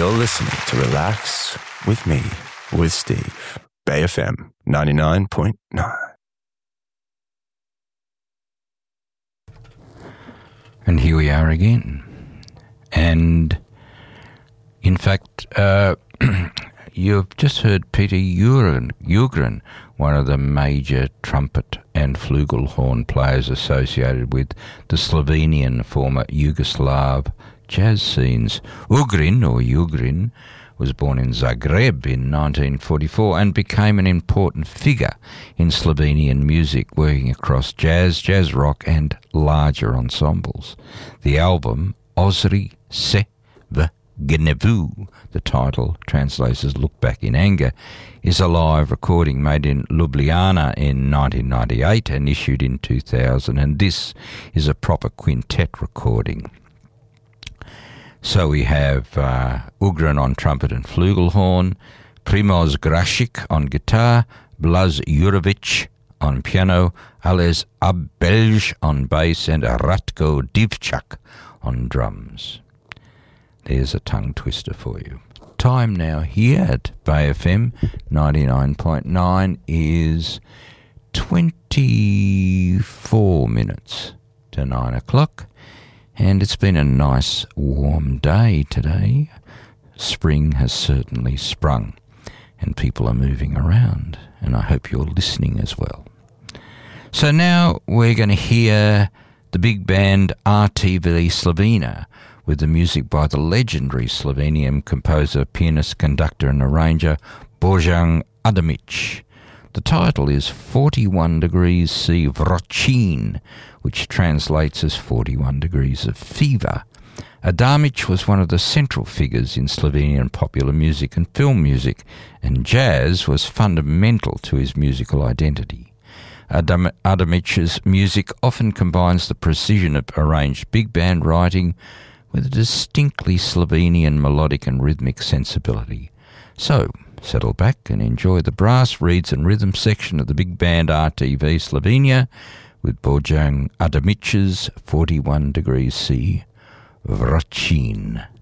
You're listening to Relax with me, with Steve. Bay FM 99.9. And here we are again. And in fact, you've just heard Peter Ugrin, one of the major trumpet and flugelhorn players associated with the Slovenian former Yugoslav jazz scenes. Ugrin was born in Zagreb in 1944 and became an important figure in Slovenian music, working across jazz rock and larger ensembles. The album Ozri se v Gnevu, the title translates as Look Back in Anger, is a live recording made in Ljubljana in 1998 and issued in 2000, and this is a proper quintet recording. So we have Ugrin on trumpet and flugelhorn, Primoz Grašić on guitar, Blaz Jurović on piano, Aleš Abelj on bass, and Ratko Divčak on drums. There's a tongue twister for you. Time now here at Bay FM 99.9 is 24 minutes to 9 o'clock. And it's been a nice warm day today. Spring has certainly sprung and people are moving around, and I hope you're listening as well. So now we're going to hear the big band RTV Slovenia with the music by the legendary Slovenian composer, pianist, conductor and arranger Bojan Adamic. The title is 41 Degrees C Vročin, which translates as 41 degrees of fever. Adamic was one of the central figures in Slovenian popular music and film music, and jazz was fundamental to his musical identity. Adamic's music often combines the precision of arranged big band writing with a distinctly Slovenian melodic and rhythmic sensibility. So, settle back and enjoy the brass, reeds and rhythm section of the big band RTV Slovenia with Bojan Adamic's 41 Degrees C Vročin.